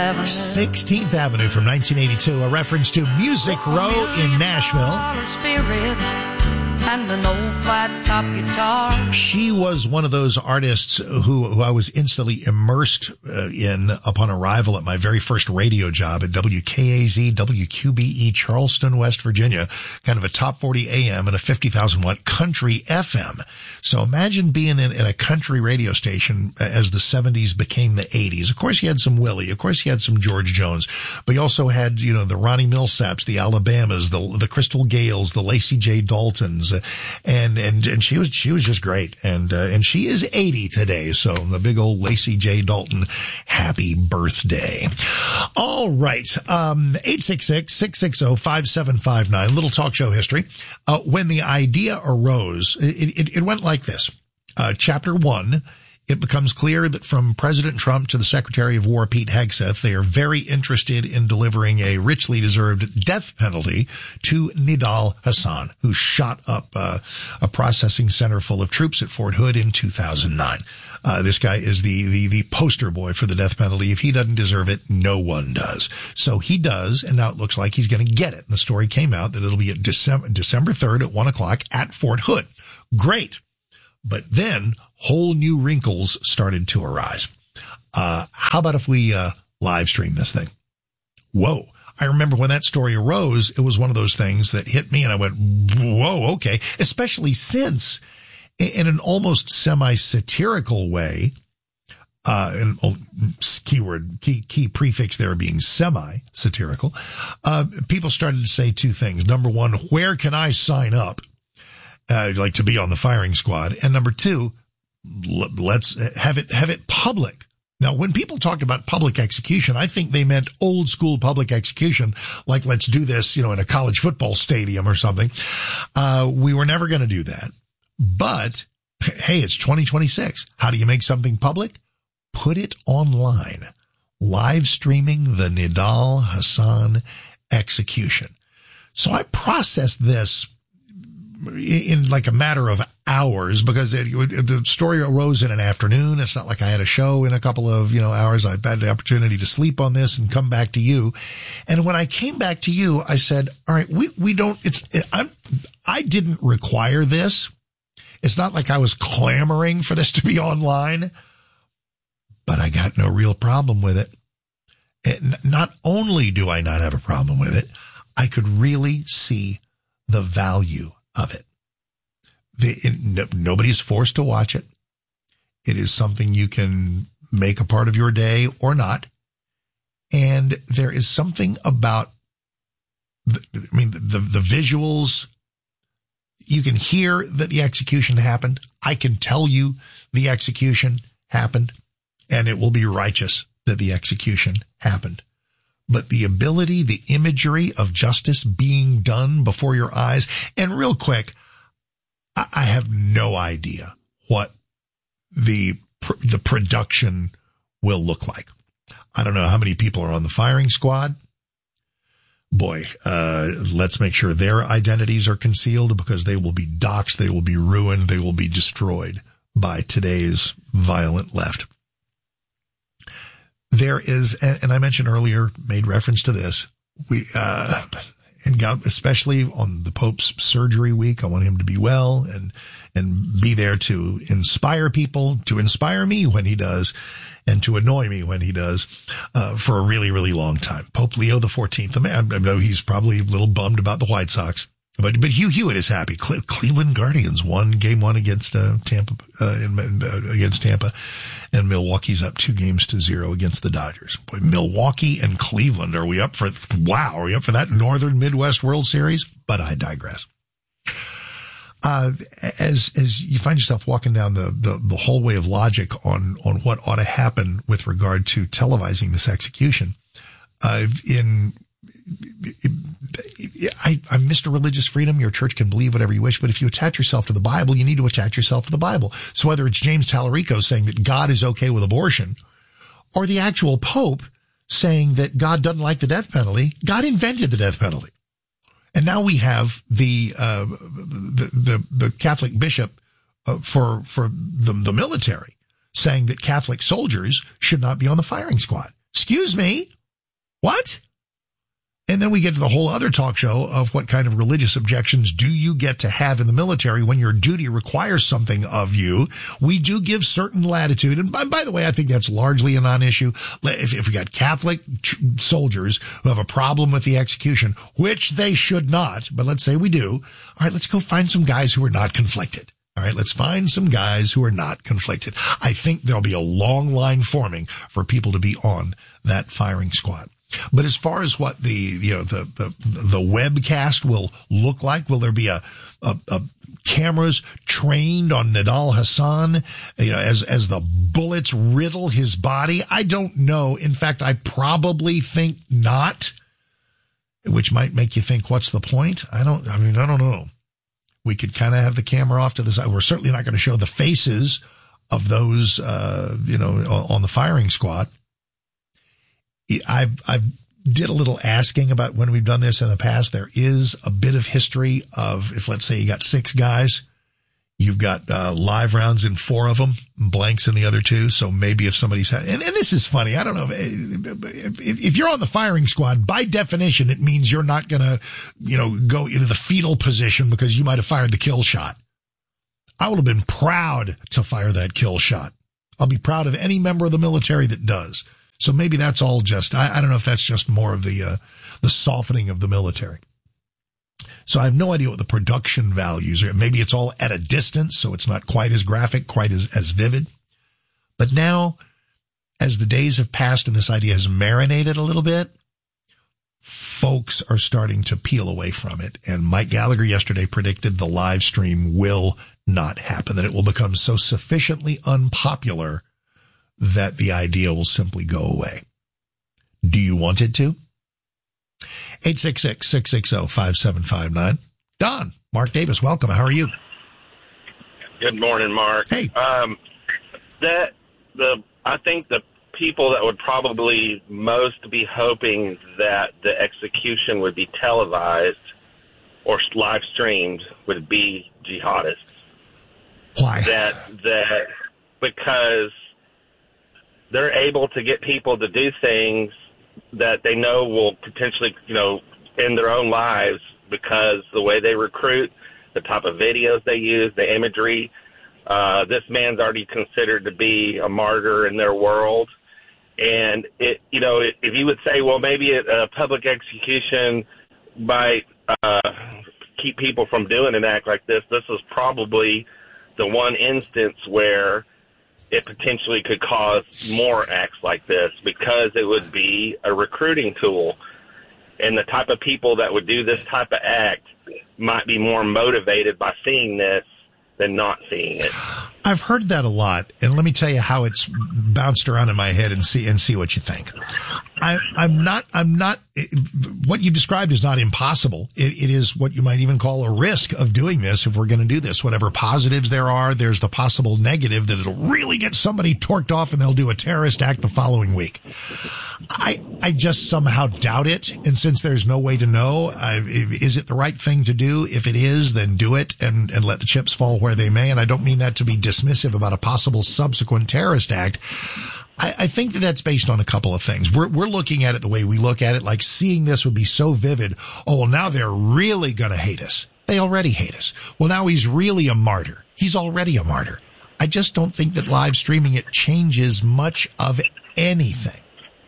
16th Avenue from 1982, a reference to Music Row in Nashville. And an old flat top guitar. She was one of those artists who I was instantly immersed in upon arrival at my very first radio job at WKAZ WQBE Charleston, West Virginia, kind of a top 40 AM and a 50,000 watt country FM. So imagine being in a country radio station as the 70s became the 80s. Of course, you had some Willie. Of course, you had some George Jones, but you also had, the Ronnie Millsaps, the Alabamas, the Crystal Gales, the Lacey J. Daltons. And she was just great. And she is 80 today. So the big old Lacey J. Dalton, happy birthday. All right. 866-660-5759, little talk show history. When the idea arose, it went like this. Chapter 1. It becomes clear that from President Trump to the Secretary of War, Pete Hegseth, they are very interested in delivering a richly deserved death penalty to Nidal Hasan, who shot up a processing center full of troops at Fort Hood in 2009. This guy is the poster boy for the death penalty. If he doesn't deserve it, no one does. So he does, and now it looks like he's going to get it. And the story came out that it'll be at December 3rd at 1 o'clock at Fort Hood. Great. But then whole new wrinkles started to arise. How about if we live stream this thing? Whoa. I remember when that story arose, it was one of those things that hit me and I went, whoa, okay. Especially since in an almost semi-satirical way, and key prefix there being semi-satirical, people started to say two things. Number one, where can I sign up? Like to be on the firing squad. And number two, let's have it public. Now, when people talked about public execution, I think they meant old school public execution, like let's do this, in a college football stadium or something. We were never going to do that. But hey, it's 2026. How do you make something public? Put it online. Live streaming the Nidal Hasan execution. So I processed this in like a matter of hours because the story arose in an afternoon. It's not like I had a show in a couple of, hours. I've had the opportunity to sleep on this and come back to you. And when I came back to you, I said, all right, I didn't require this. It's not like I was clamoring for this to be online, but I got no real problem with it. And not only do I not have a problem with it, I could really see the value of it. Nobody's forced to watch it. It is something you can make a part of your day or not. And there is something about, the visuals. You can hear that the execution happened. I can tell you the execution happened, and it will be righteous that the execution happened. But the ability, the imagery of justice being done before your eyes. And real quick, I have no idea what the production will look like. I don't know how many people are on the firing squad. Boy, let's make sure their identities are concealed because they will be doxxed, they will be ruined, they will be destroyed by today's violent left. There is, and I mentioned earlier, made reference to this. And God, especially on the Pope's surgery week, I want him to be well and be there to inspire people, to inspire me when he does, and to annoy me when he does, for a really, really long time. Pope Leo XIV. I know he's probably a little bummed about the White Sox, but Hugh Hewitt is happy. Cleveland Guardians won game 1 against Tampa, and Milwaukee's up 2-0 against the Dodgers. Boy, Milwaukee and Cleveland, are we up for that Northern Midwest World Series? But I digress. As you find yourself walking down the hallway of logic on what ought to happen with regard to televising this execution, I'm Mr. Religious Freedom. Your church can believe whatever you wish, but if you attach yourself to the Bible, you need to attach yourself to the Bible. So whether it's James Tallarico saying that God is okay with abortion, or the actual Pope saying that God doesn't like the death penalty, God invented the death penalty. And now we have the Catholic bishop for the military saying that Catholic soldiers should not be on the firing squad. Excuse me? What? And then we get to the whole other talk show of what kind of religious objections do you get to have in the military when your duty requires something of you. We do give certain latitude. And by the way, I think that's largely a non-issue. If we got Catholic soldiers who have a problem with the execution, which they should not, but let's say we do. All right, let's go find some guys who are not conflicted. All right, let's find some guys who are not conflicted. I think there'll be a long line forming for people to be on that firing squad. But as far as what the webcast will look like, will there be a cameras trained on Nidal Hasan, as the bullets riddle his body? I don't know. In fact, I probably think not, which might make you think, what's the point? I don't know. We could kind of have the camera off to the side. We're certainly not going to show the faces of those, on the firing squad. I've did a little asking about when we've done this in the past. There is a bit of history of, if let's say you got 6 guys, you've got live rounds in 4 of them, blanks in the other 2. So maybe if somebody's and this is funny. I don't know if you're on the firing squad, by definition, it means you're not going to, go into the fetal position because you might have fired the kill shot. I would have been proud to fire that kill shot. I'll be proud of any member of the military that does. So maybe that's all just, I don't know if that's just more of the softening of the military. So I have no idea what the production values are. Maybe it's all at a distance, so it's not quite as graphic, quite as vivid. But now, as the days have passed and this idea has marinated a little bit, folks are starting to peel away from it. And Mike Gallagher yesterday predicted the live stream will not happen, that it will become so sufficiently unpopular that the idea will simply go away. Do you want it to? 866-660-5759. Don, Mark Davis, welcome. How are you? Good morning, Mark. Hey. I think the people that would probably most be hoping that the execution would be televised or live streamed would be jihadists. Why? That because they're able to get people to do things that they know will potentially, end their own lives because the way they recruit, the type of videos they use, the imagery. This man's already considered to be a martyr in their world. And if you would say, well, maybe a public execution might keep people from doing an act like this, this is probably the one instance where it potentially could cause more acts like this because it would be a recruiting tool. And the type of people that would do this type of act might be more motivated by seeing this than not seeing it. I've heard that a lot, and let me tell you how it's bounced around in my head and see what you think. I'm not, what you described is not impossible. It is what you might even call a risk of doing this if we're going to do this. Whatever positives there are, there's the possible negative that it'll really get somebody torqued off and they'll do a terrorist act the following week. I just somehow doubt it. And since there's no way to know, is it the right thing to do? If it is, then do it and let the chips fall where they may. And I don't mean that to be dismissive about a possible subsequent terrorist act. I think that that's based on a couple of things. We're looking at it the way we look at it, like seeing this would be so vivid. Oh, well, now they're really going to hate us. They already hate us. Well, now he's really a martyr. He's already a martyr. I just don't think that live streaming it changes much of anything.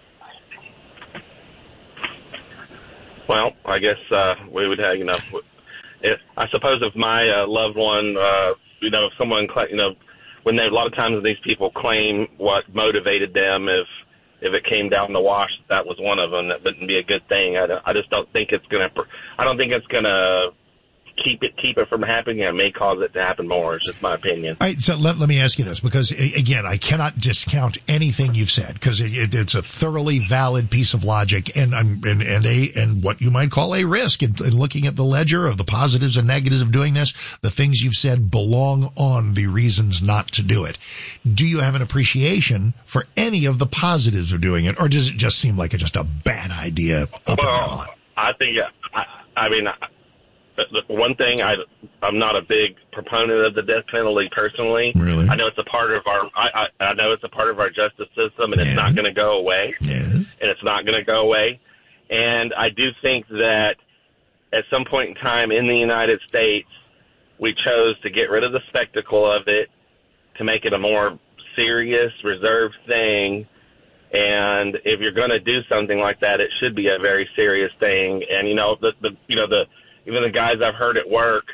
Well, I guess we would have, I suppose if my loved one, if someone, when a lot of times these people claim what motivated them, if it came down the wash, that was one of them, that wouldn't be a good thing. I just don't think it's going to keep it from happening. It may cause it to happen more. It's just my opinion. All right. So let me ask you this, because again, I cannot discount anything you've said because it's a thoroughly valid piece of logic and what you might call a risk in looking at the ledger of the positives and negatives of doing this. The things you've said belong on the reasons not to do it. Do you have an appreciation for any of the positives of doing it, or does it just seem like it's just a bad idea up and down? I think, one thing, I'm not a big proponent of the death penalty personally. Really? I know it's a part of I know it's a part of our justice system, and it's not going to go away. Yes. And it's not going to go away. And I do think that at some point in time in the United States, we chose to get rid of the spectacle of it to make it a more serious, reserved thing. And if you're going to do something like that, it should be a very serious thing. And even the guys I've heard at work,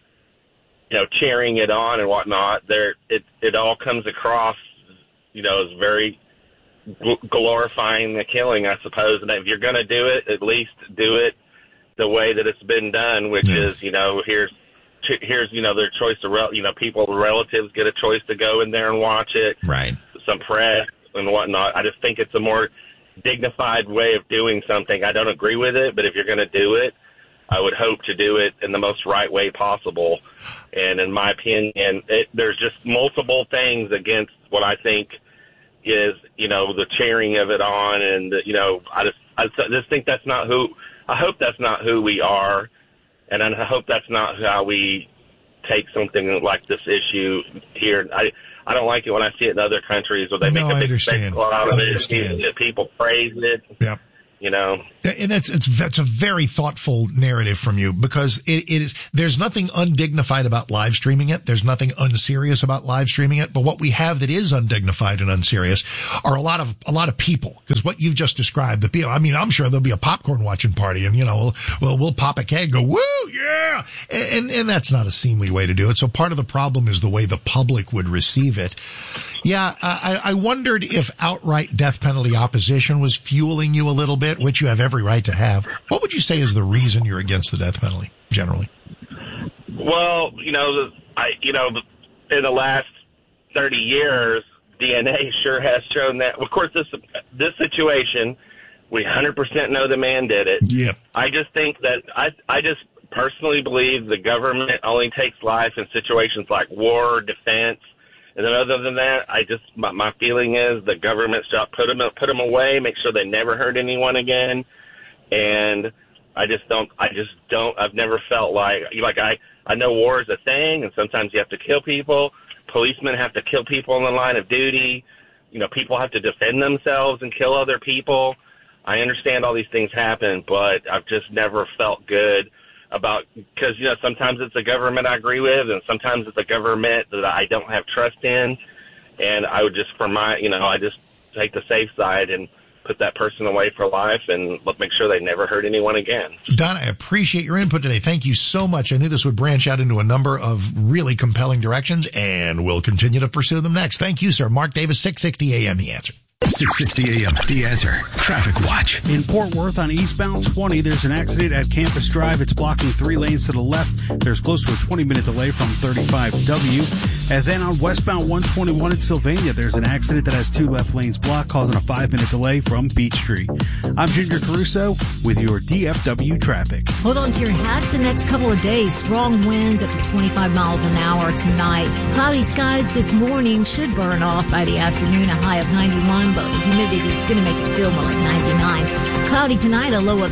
cheering it on and whatnot, it all comes across, as very glorifying the killing, I suppose. And if you're going to do it, at least do it the way that it's been done, which is, here's their choice of, people, relatives get a choice to go in there and watch it. Right. Some press and whatnot. I just think it's a more dignified way of doing something. I don't agree with it, but if you're going to do it, I would hope to do it in the most right way possible. And in my opinion, there's just multiple things against what I think is, the cheering of it on. And, I just think that's not I hope that's not who we are. And I hope that's not how we take something like this issue here. I don't like it when I see it in other countries where they make a big spectacle out of it. People praise it. Yep. And that's a very thoughtful narrative from you, because it is, there's nothing undignified about live streaming it. There's nothing unserious about live streaming it. But what we have that is undignified and unserious are a lot of people, because what you've just described, the people, I'm sure there'll be a popcorn watching party and, we'll pop a keg, go, woo, yeah. And that's not a seemly way to do it. So part of the problem is the way the public would receive it. Yeah. I wondered if outright death penalty opposition was fueling you a little bit, which you have every right to have. What would you say is the reason you're against the death penalty, generally? Well, in the last 30 years, DNA sure has shown that. Of course, this situation, we 100% know the man did it. Yep. I just think that I just personally believe the government only takes life in situations like war, defense. And then other than that, my feeling is the government should put them away, make sure they never hurt anyone again. And I've never felt like I know war is a thing, and sometimes you have to kill people. Policemen have to kill people in the line of duty. People have to defend themselves and kill other people. I understand all these things happen, but I've just never felt good about, because, sometimes it's a government I agree with, and sometimes it's a government that I don't have trust in. And I would just, I just take the safe side and put that person away for life and make sure they never hurt anyone again. Don, I appreciate your input today. Thank you so much. I knew this would branch out into a number of really compelling directions, and we'll continue to pursue them next. Thank you, sir. Mark Davis, 660 AM, The Answer. 660 AM, The Answer. Traffic Watch. In Fort Worth on eastbound 20, there's an accident at Campus Drive. It's blocking 3 lanes to the left. There's close to a 20-minute delay from 35W. And then on westbound 121 in Sylvania, there's an accident that has 2 left lanes blocked, causing a 5-minute delay from Beach Street. I'm Ginger Caruso with your DFW traffic. Hold on to your hats the next couple of days. Strong winds up to 25 miles an hour tonight. Cloudy skies this morning should burn off by the afternoon, a high of 91. But the humidity is going to make it feel more like 99. Cloudy tonight, a low of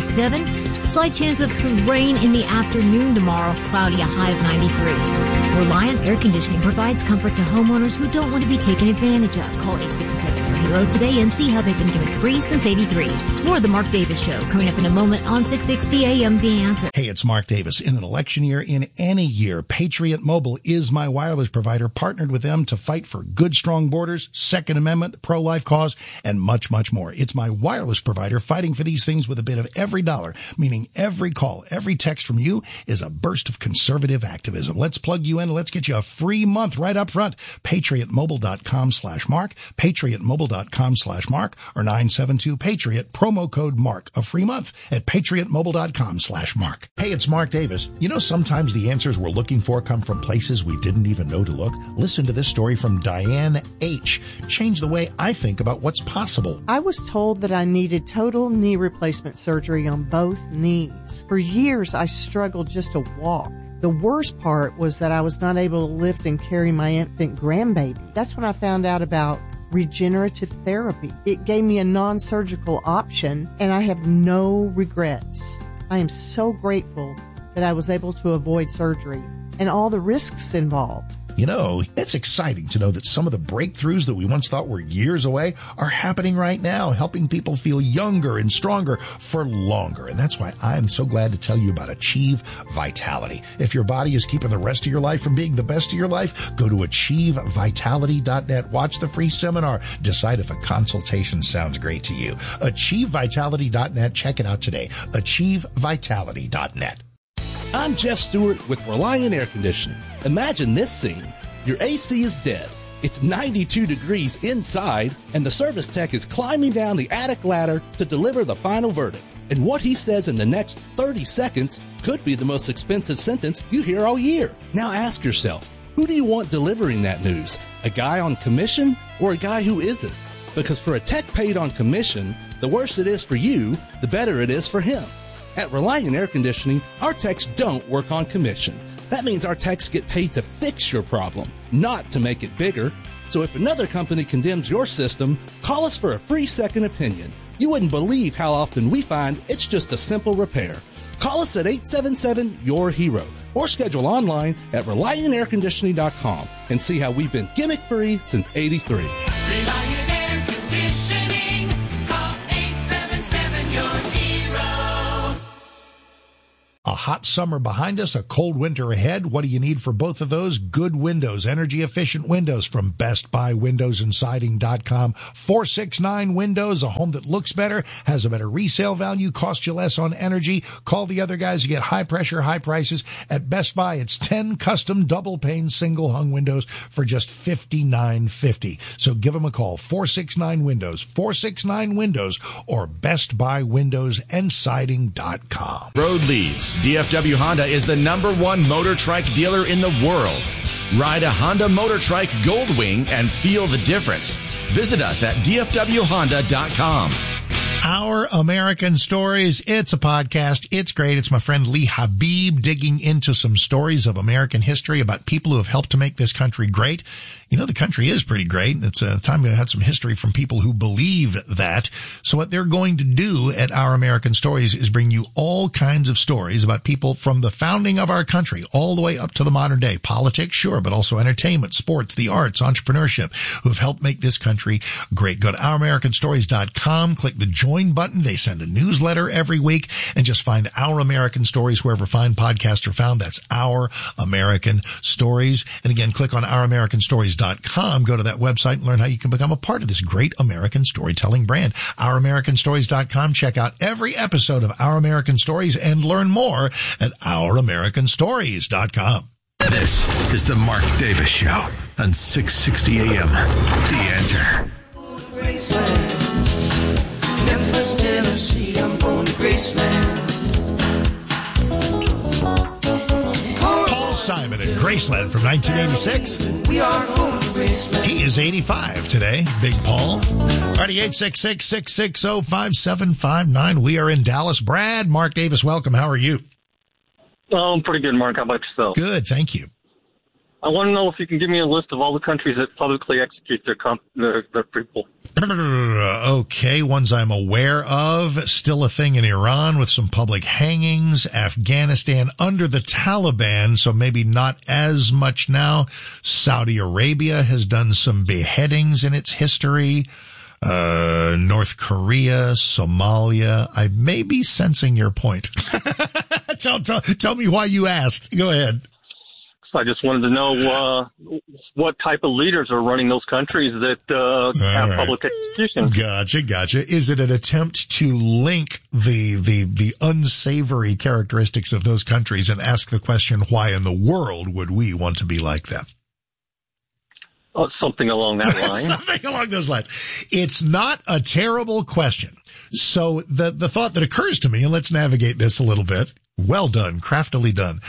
77. Slight chance of some rain in the afternoon tomorrow. Cloudy, a high of 93. Reliant Air Conditioning provides comfort to homeowners who don't want to be taken advantage of. Call 877-HERO today and see how they've been given free since 83. More of the Mark Davis Show coming up in a moment on 660 AM The Answer. Hey, it's Mark Davis. In an election year, in any year, Patriot Mobile is my wireless provider, partnered with them to fight for good, strong borders, Second Amendment, the pro-life cause, and much, much more. It's my wireless provider fighting for these things with a bit of every dollar, meaning every call, every text from you is a burst of conservative activism. Let's plug you in and let's get you a free month right up front. PatriotMobile.com/Mark, PatriotMobile.com/Mark, or 972-PATRIOT, promo code MARK, a free month at PatriotMobile.com/Mark. Hey, it's Mark Davis. Sometimes the answers we're looking for come from places we didn't even know to look. Listen to this story from Diane H. Changed the way I think about what's possible. I was told that I needed total knee replacement surgery on both knees. For years, I struggled just to walk. The worst part was that I was not able to lift and carry my infant grandbaby. That's when I found out about regenerative therapy. It gave me a non-surgical option, and I have no regrets. I am so grateful that I was able to avoid surgery and all the risks involved. You know, it's exciting to know that some of the breakthroughs that we once thought were years away are happening right now, helping people feel younger and stronger for longer. And that's why I'm so glad to tell you about Achieve Vitality. If your body is keeping the rest of your life from being the best of your life, go to achievevitality.net. Watch the free seminar. Decide if a consultation sounds great to you. achievevitality.net. Check it out today. achievevitality.net. I'm Jeff Stewart with Reliant Air Conditioning. Imagine this scene. Your AC is dead. It's 92 degrees inside, and the service tech is climbing down the attic ladder to deliver the final verdict. And what he says in the next 30 seconds could be the most expensive sentence you hear all year. Now ask yourself, who do you want delivering that news? A guy on commission or a guy who isn't? Because for a tech paid on commission, the worse it is for you, the better it is for him. At Reliant Air Conditioning, our techs don't work on commission. That means our techs get paid to fix your problem, not to make it bigger. So if another company condemns your system, call us for a free second opinion. You wouldn't believe how often we find it's just a simple repair. Call us at 877-YOUR-HERO or schedule online at ReliantAirConditioning.com and see how we've been gimmick-free since '83. Reliant Air Conditioning. Call 877-YOUR-HERO. A hot summer behind us, a cold winter ahead. What do you need for both of those? Good windows, energy-efficient windows from BestBuyWindowsAndSiding.com. 469 Windows, a home that looks better, has a better resale value, costs you less on energy. Call the other guys to get high pressure, high prices. At Best Buy, it's 10 custom double-pane single-hung windows for just $59.50. So give them a call, 469 Windows, 469 Windows, or BestBuyWindowsAndSiding.com. Road leads. DFW Honda is the #1 motor trike dealer in the world. Ride a Honda Motor Trike Goldwing and feel the difference. Visit us at dfwhonda.com. Our American Stories. It's a podcast. It's great. It's my friend Lee Habib digging into some stories of American history about people who have helped to make this country great. You know, the country is pretty great. It's a time we had some history from people who believe that. So what they're going to do at Our American Stories is bring you all kinds of stories about people from the founding of our country all the way up to the modern day. Politics, sure, but also entertainment, sports, the arts, entrepreneurship, who have helped make this country great. Go to OurAmericanStories.com, click the join button. They send a newsletter every week, and just find Our American Stories wherever fine podcasts are found. That's Our American Stories. And again, click on OurAmericanStories.com. Go to that website and learn how you can become a part of this great American storytelling brand. OurAmericanStories.com. Check out every episode of Our American Stories and learn more at OurAmericanStories.com. This is the Mark Davis Show on 660 AM. The Answer. Graceland, Memphis, Tennessee, I'm going to Graceland. Paul Simon and Graceland from 1986. We are going to Graceland. He is 85 today, Big Paul. Alrighty, 866-660-5759. We are in Dallas. Brad, Mark Davis, welcome. How are you? Oh, I'm pretty good, Mark. How about yourself? Good, thank you. I want to know if you can give me a list of all the countries that publicly execute their people. Okay, ones I'm aware of. Still a thing in Iran with some public hangings. Afghanistan under the Taliban, so maybe not as much now. Saudi Arabia has done some beheadings in its history. North Korea, Somalia. I may be sensing your point. Tell me why you asked. Go ahead. I just wanted to know what type of leaders are running those countries that have public execution. Gotcha. Is it an attempt to link the unsavory characteristics of those countries and ask the question, why in the world would we want to be like them? Something along that line. Something along those lines. It's not a terrible question. So the thought that occurs to me, and let's navigate this a little bit. Well done, craftily done.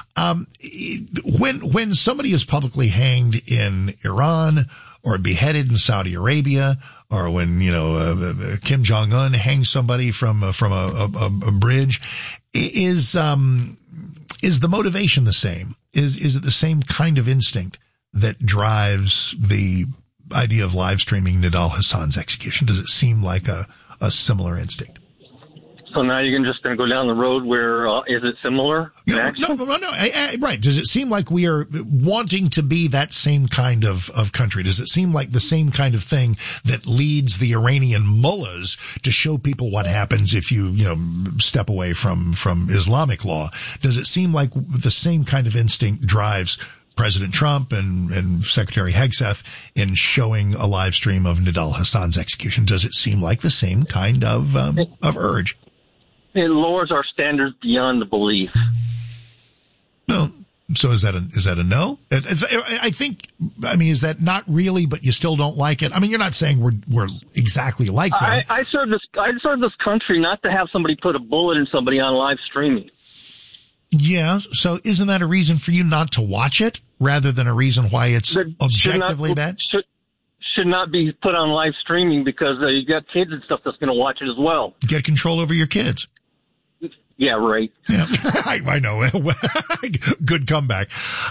When somebody is publicly hanged in Iran or beheaded in Saudi Arabia, or when, Kim Jong-un hangs somebody from a bridge, is the motivation the same? Is it the same kind of instinct that drives the idea of live streaming Nidal Hassan's execution? Does it seem like a similar instinct? So now you're just going to go down the road where, is it similar? No. Right. Does it seem like we are wanting to be that same kind of country? Does it seem like the same kind of thing that leads the Iranian mullahs to show people what happens if you step away from Islamic law? Does it seem like the same kind of instinct drives President Trump and Secretary Hegseth in showing a live stream of Nidal Hassan's execution? Does it seem like the same kind of urge? It lowers our standards beyond the belief. No. So is that a no? I think, is that not really, but you still don't like it? I mean, you're not saying we're exactly like them. I serve this country not to have somebody put a bullet in somebody on live streaming. Yeah, so isn't that a reason for you not to watch it rather than a reason why it's objectively bad? Should not be put on live streaming because you got kids and stuff that's going to watch it as well. Get control over your kids. Yeah, right. Yeah, I know. Good comeback.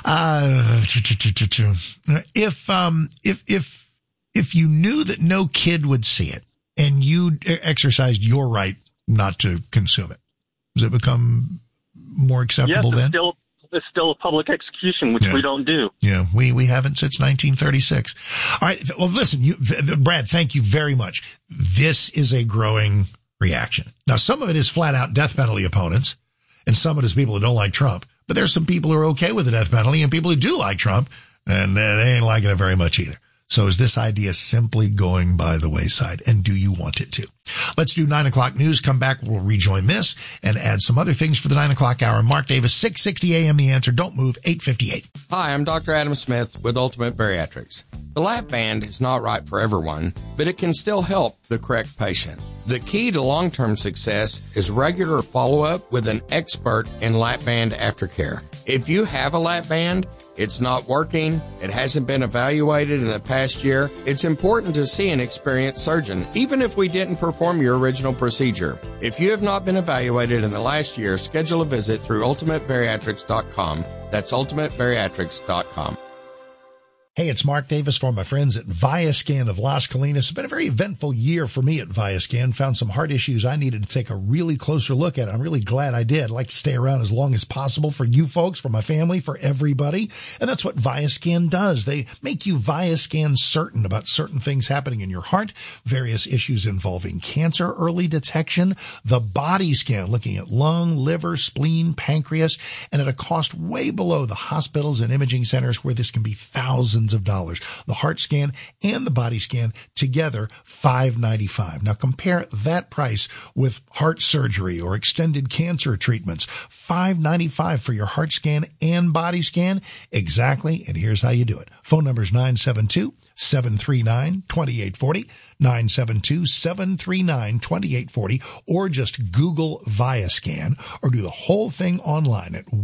If you knew that no kid would see it and you exercised your right not to consume it, does it become more acceptable then? It's still a public execution, which we don't do. Yeah, we haven't since 1936. All right. Well, listen, Brad, thank you very much. This is a growing reaction. Now, some of it is flat out death penalty opponents, and some of it is people who don't like Trump. But there's some people who are okay with the death penalty and people who do like Trump, and they ain't liking it very much either. So is this idea simply going by the wayside? And do you want it to? Let's do 9 o'clock news. Come back. We'll rejoin this and add some other things for the 9 o'clock hour. Mark Davis, 660 AM. The Answer. Don't move. 858. Hi, I'm Dr. Adam Smith with Ultimate Bariatrics. The lap band is not right for everyone, but it can still help the correct patient. The key to long-term success is regular follow-up with an expert in lap band aftercare. If you have a lap band, it's not working, it hasn't been evaluated in the past year, it's important to see an experienced surgeon, even if we didn't perform your original procedure. If you have not been evaluated in the last year, schedule a visit through ultimatebariatrics.com. That's ultimatebariatrics.com. Hey, it's Mark Davis for my friends at Viascan of Las Colinas. It's been a very eventful year for me at Viascan. Found some heart issues I needed to take a really closer look at. I'm really glad I did. I'd like to stay around as long as possible for you folks, for my family, for everybody. And that's what Viascan does. They make you Viascan certain about certain things happening in your heart, various issues involving cancer, early detection, the body scan, looking at lung, liver, spleen, pancreas, and at a cost way below the hospitals and imaging centers where this can be thousands of dollars. The heart scan and the body scan together, $595. Now compare that price with heart surgery or extended cancer treatments. $595 for your heart scan and body scan. Exactly. And here's how you do it. Phone number is 972-739-2840, 972-739-2840, or just Google Viascan, or do the whole thing online at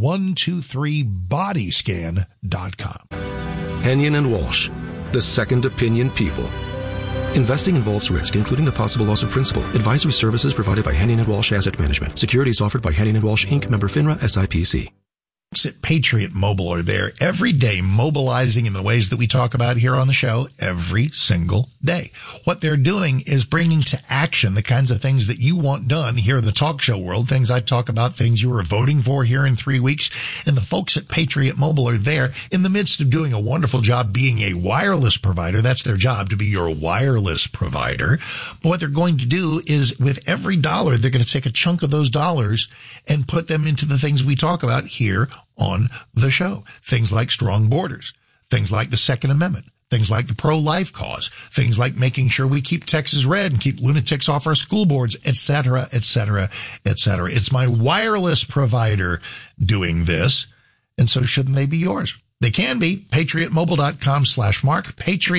123bodyscan.com. Hennion and Walsh, the second opinion people. Investing involves risk, including the possible loss of principal. Advisory services provided by Hennion and Walsh Asset Management. Securities offered by Hennion and Walsh, Inc., member FINRA, SIPC. At Patriot Mobile are there every day, mobilizing in the ways that we talk about here on the show every single day. What they're doing is bringing to action the kinds of things that you want done here in the talk show world, things I talk about, things you are voting for here in 3 weeks. And the folks at Patriot Mobile are there in the midst of doing a wonderful job being a wireless provider. That's their job, to be your wireless provider. But what they're going to do is with every dollar, they're going to take a chunk of those dollars and put them into the things we talk about here on the show. Things like strong borders, things like the Second Amendment, things like the pro-life cause, things like making sure we keep Texas red and keep lunatics off our school boards, et cetera, et cetera, et cetera. It's my wireless provider doing this, and so shouldn't they be yours? They can be. PatriotMobile.com/Mark,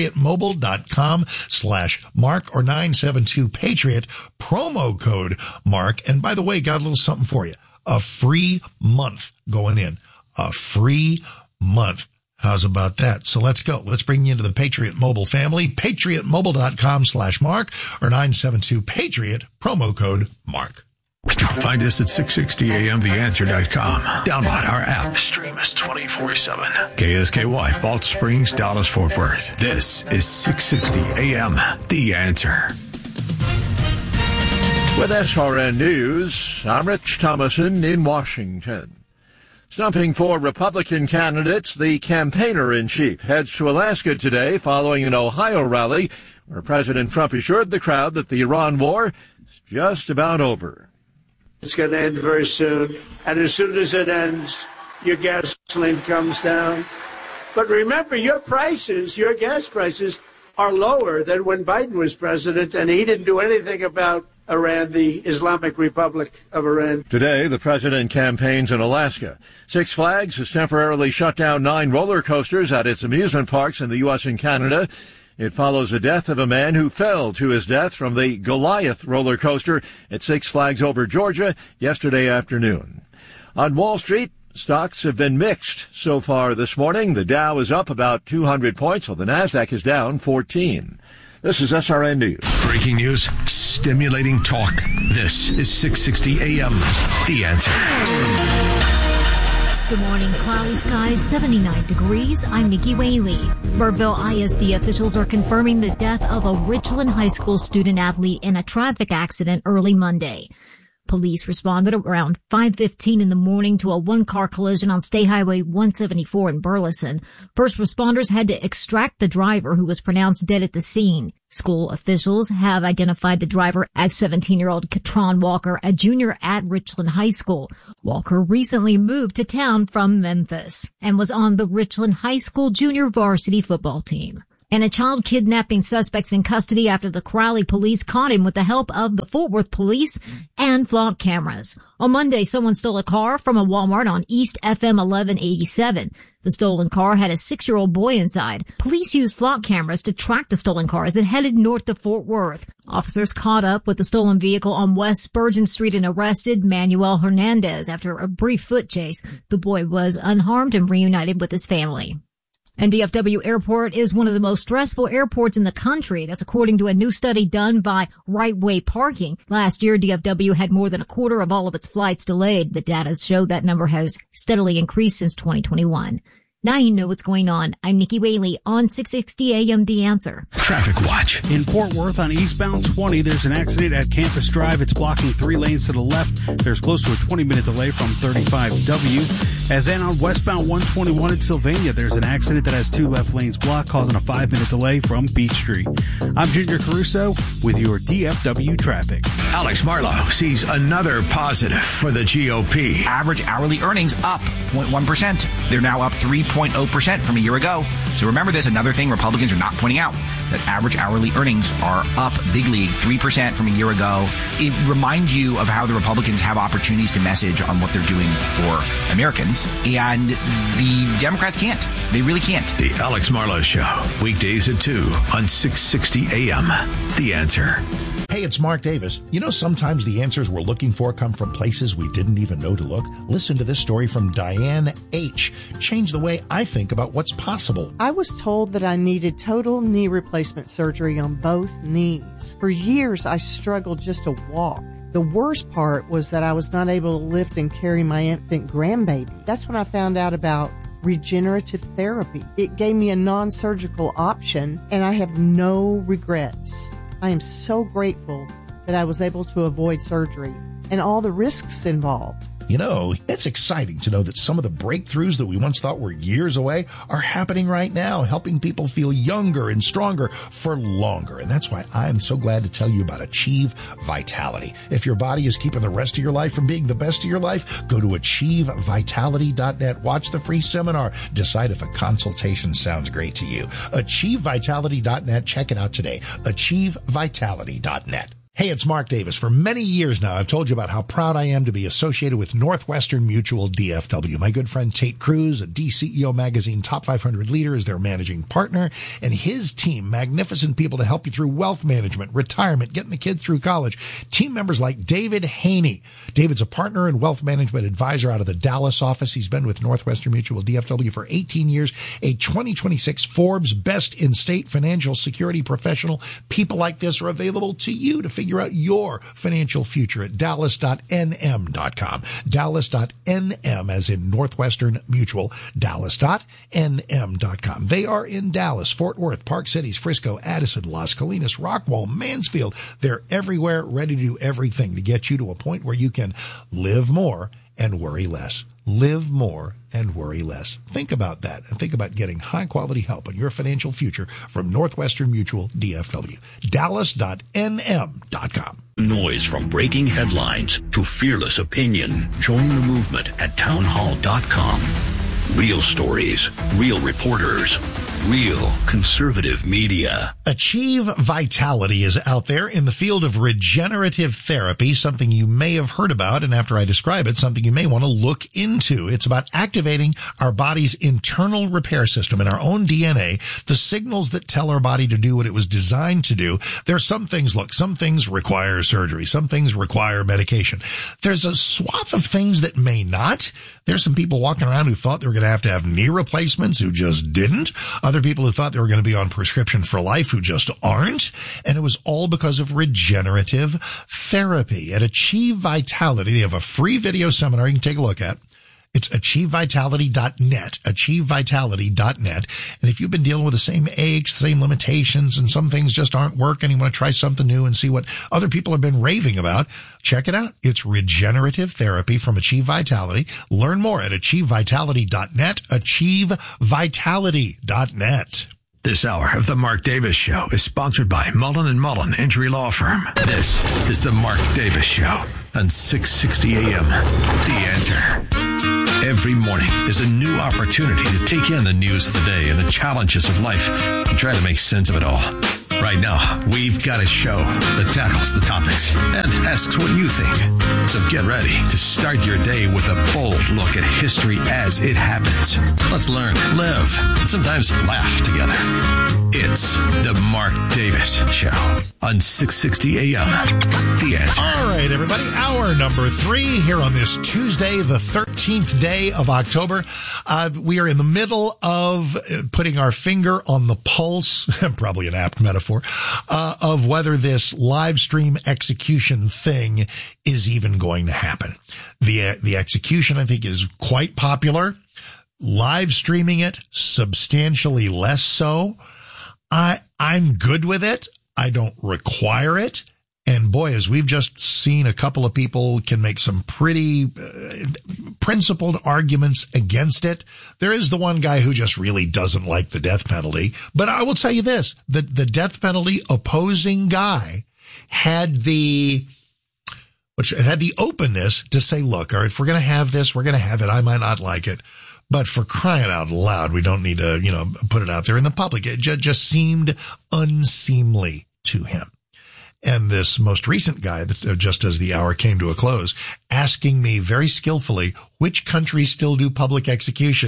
PatriotMobile.com/Mark, or 972-PATRIOT, promo code Mark. And by the way, got a little something for you. A free month going in. A free month. How's about that? So let's go. Let's bring you into the Patriot Mobile family. PatriotMobile.com/Mark or 972-PATRIOT, promo code Mark. Find us at 660amtheanswer.com. Download our app. Stream us 24/7. KSKY, Balch Springs, Dallas, Fort Worth. This is 660 AM, The Answer. With SRN News, I'm Rich Thomason in Washington. Stumping for Republican candidates, the campaigner-in-chief heads to Alaska today following an Ohio rally where President Trump assured the crowd that the Iran war is just about over. It's going to end very soon, and as soon as it ends, your gasoline comes down. But remember, your gas prices, are lower than when Biden was president, and he didn't do anything about Iran, the Islamic Republic of Iran. Today, the president campaigns in Alaska. Six Flags has temporarily shut down 9 roller coasters at its amusement parks in the U.S. and Canada. It follows the death of a man who fell to his death from the Goliath roller coaster at Six Flags Over Georgia yesterday afternoon. On Wall Street, stocks have been mixed so far this morning. The Dow is up about 200 points, while the Nasdaq is down 14. This is SRN News. Breaking news, stimulating talk. This is 660 AM. The Answer. Good morning. Cloudy skies, 79 degrees. I'm Nikki Whaley. Birdville ISD officials are confirming the death of a Richland High School student athlete in a traffic accident early Monday. Police responded around 5:15 in the morning to a one-car collision on State Highway 174 in Burleson. First responders had to extract the driver, who was pronounced dead at the scene. School officials have identified the driver as 17-year-old Katron Walker, a junior at Richland High School. Walker recently moved to town from Memphis and was on the Richland High School junior varsity football team. And a child kidnapping suspect's in custody after the Crowley police caught him with the help of the Fort Worth police and flock cameras. On Monday, someone stole a car from a Walmart on East FM 1187. The stolen car had a 6-year-old boy inside. Police used flock cameras to track the stolen car as it headed north to Fort Worth. Officers caught up with the stolen vehicle on West Spurgeon Street and arrested Manuel Hernandez. After a brief foot chase, the boy was unharmed and reunited with his family. And DFW Airport is one of the most stressful airports in the country. That's according to a new study done by Right Way Parking. Last year, DFW had more than a quarter of all of its flights delayed. The data showed that number has steadily increased since 2021. Now you know what's going on. I'm Nikki Whaley on 660 AM The Answer. Traffic Watch. In Fort Worth on eastbound 20, there's an accident at Campus Drive. It's blocking 3 lanes to the left. There's close to a 20-minute delay from 35W. And then on westbound 121 in Sylvania, there's an accident that has 2 left lanes blocked, causing a 5-minute delay from Beach Street. I'm Junior Caruso with your DFW traffic. Alex Marlowe sees another positive for the GOP. Average hourly earnings up 0.1%. They're now up 3.0% from a year ago. So remember this, another thing Republicans are not pointing out, that average hourly earnings are up big league 3% from a year ago. It reminds you of how the Republicans have opportunities to message on what they're doing for Americans, and the Democrats can't. They really can't. The Alex Marlowe Show, weekdays at 2 on 660 AM. The Answer. Hey, it's Mark Davis. You know, sometimes the answers we're looking for come from places we didn't even know to look. Listen to this story from Diane H. Changed the way I think about what's possible. I was told that I needed total knee replacement surgery on both knees. For years, I struggled just to walk. The worst part was that I was not able to lift and carry my infant grandbaby. That's when I found out about regenerative therapy. It gave me a non-surgical option, and I have no regrets. I am so grateful that I was able to avoid surgery and all the risks involved. You know, it's exciting to know that some of the breakthroughs that we once thought were years away are happening right now, helping people feel younger and stronger for longer. And that's why I'm so glad to tell you about Achieve Vitality. If your body is keeping the rest of your life from being the best of your life, go to achievevitality.net. Watch the free seminar. Decide if a consultation sounds great to you. achievevitality.net. Check it out today. achievevitality.net. Hey, it's Mark Davis. For many years now, I've told you about how proud I am to be associated with Northwestern Mutual DFW. My good friend Tate Cruz, a DCEO Magazine Top 500 leader, is their managing partner, and his team, magnificent people to help you through wealth management, retirement, getting the kids through college. Team members like David Haney. David's a partner and wealth management advisor out of the Dallas office. He's been with Northwestern Mutual DFW for 18 years, a 2026 Forbes Best in State Financial Security Professional. People like this are available to you to figure figure out your financial future at dallas.nm.com. Dallas.nm as in Northwestern Mutual. Dallas.nm.com. They are in Dallas, Fort Worth, Park Cities, Frisco, Addison, Las Colinas, Rockwall, Mansfield. They're everywhere, ready to do everything to get you to a point where you can live more and worry less. Live more and worry less. Think about that and think about getting high quality help on your financial future from Northwestern Mutual DFW. Dallas.nm.com. Noise from breaking headlines to fearless opinion. Join the movement at townhall.com. Real stories, real reporters, real conservative media. Achieve Vitality is out there in the field of regenerative therapy, something you may have heard about, and after I describe it, something you may want to look into. It's about activating our body's internal repair system in our own DNA, the signals that tell our body to do what it was designed to do. There are some things require surgery. Some things require medication. There's a swath of things that may not. There's some people walking around who thought they were going to have knee replacements who just didn't. Other people who thought they were going to be on prescription for life who just aren't. And it was all because of regenerative therapy. At Achieve Vitality, they have a free video seminar you can take a look at. It's achievevitality.net, achievevitality.net. And if you've been dealing with the same aches, same limitations, and some things just aren't working, you want to try something new and see what other people have been raving about, check it out. It's regenerative therapy from Achieve Vitality. Learn more at achievevitality.net, achievevitality.net. This hour of The Mark Davis Show is sponsored by Mullen & Mullen Injury Law Firm. This is The Mark Davis Show on 660 AM. The Answer. Every morning is a new opportunity to take in the news of the day and the challenges of life and try to make sense of it all. Right now, we've got a show that tackles the topics and asks what you think. So get ready to start your day with a bold look at history as it happens. Let's learn, live, and sometimes laugh together. It's The Mark Davis Show on 660 AM. The Answer. All right, everybody. Hour number 3 here on this Tuesday, the 13th day of October. We are in the middle of putting our finger on the pulse, probably an apt metaphor, of whether this live stream execution thing is even going to happen. The execution, I think, is quite popular. Live streaming it, substantially less so. I'm good with it. I don't require it. And boy, as we've just seen, a couple of people can make some pretty principled arguments against it. There is the one guy who just really doesn't like the death penalty. But I will tell you this, the death penalty opposing guy had the openness to say, look, all right, if we're going to have this, we're going to have it. I might not like it. But for crying out loud, we don't need to, put it out there in the public. It just seemed unseemly to him. And this most recent guy, just as the hour came to a close, asking me very skillfully, which countries still do public execution?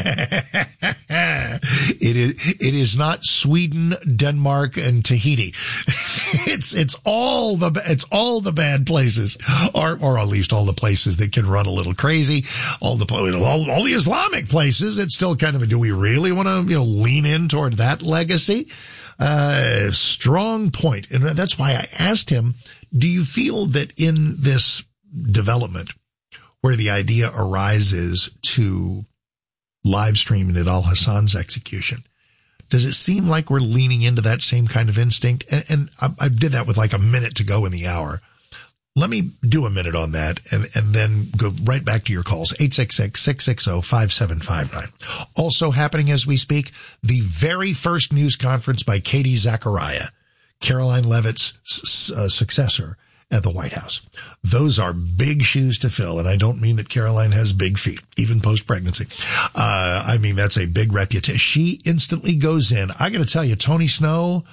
It is not Sweden, Denmark, and Tahiti. It's all the bad places, or at least all the places that can run a little crazy. All the Islamic places. It's still kind of do we really want to, lean in toward that legacy? Strong point. And that's why I asked him, do you feel that in this development where the idea arises to live stream Nidal Hassan's execution, does it seem like we're leaning into that same kind of instinct? And I did that with like a minute to go in the hour. Let me do a minute on that and then go right back to your calls. 866-660-5759. Also happening as we speak, the very first news conference by Katie Zachariah, Caroline Leavitt's successor at the White House. Those are big shoes to fill, and I don't mean that Caroline has big feet, even post-pregnancy. I mean, that's a big reputation. She instantly goes in. I got to tell you, Tony Snow,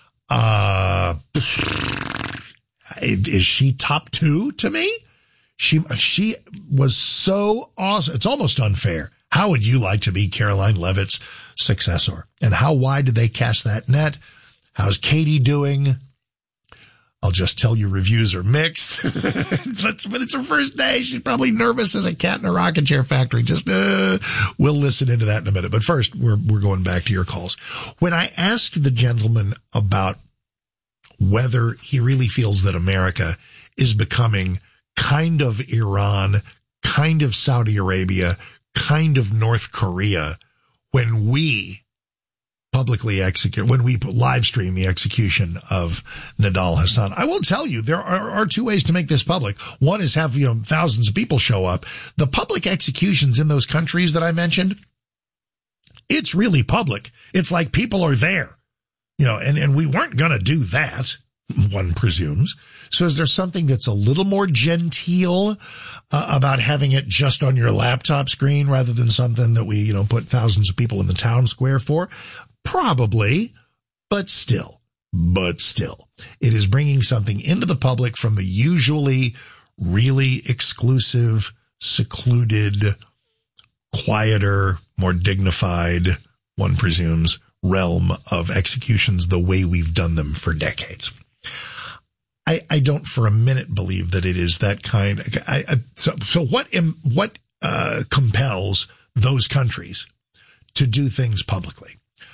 is she top 2 to me? She was so awesome. It's almost unfair. How would you like to be Caroline Leavitt's successor? And how wide did they cast that net? How's Katie doing? I'll just tell you, reviews are mixed. But it's her first day. She's probably nervous as a cat in a rocking chair factory. We'll listen into that in a minute. But first, we're going back to your calls. When I asked the gentleman about whether he really feels that America is becoming kind of Iran, kind of Saudi Arabia, kind of North Korea when we publicly when we live stream the execution of Nidal Hasan. I will tell you, there are two ways to make this public. One is have, thousands of people show up. The public executions in those countries that I mentioned, it's really public. It's like people are there, and we weren't going to do that, one presumes. So is there something that's a little more genteel about having it just on your laptop screen rather than something that we, put thousands of people in the town square for? Probably, but still, it is bringing something into the public from the usually really exclusive, secluded, quieter, more dignified, one presumes, realm of executions the way we've done them for decades. I don't for a minute believe that it is that kind. So what compels those countries to do things publicly?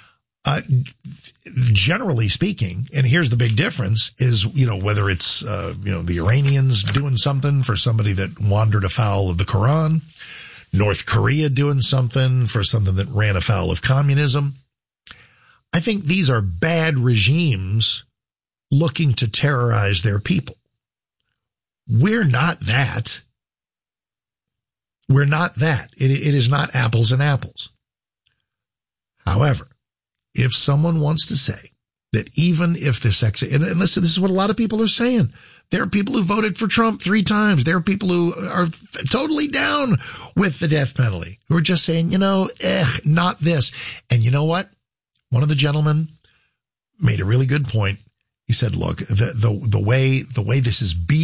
Generally speaking, and here's the big difference is, whether it's, the Iranians doing something for somebody that wandered afoul of the Quran, North Korea doing something for something that ran afoul of communism. I think these are bad regimes looking to terrorize their people. We're not that. We're not that. It is not apples and apples. However, if someone wants to say that even if this and listen, this is what a lot of people are saying. There are people who voted for Trump 3 times. There are people who are totally down with the death penalty, who are just saying, not this. And you know what? One of the gentlemen made a really good point. He said, look, the way this is being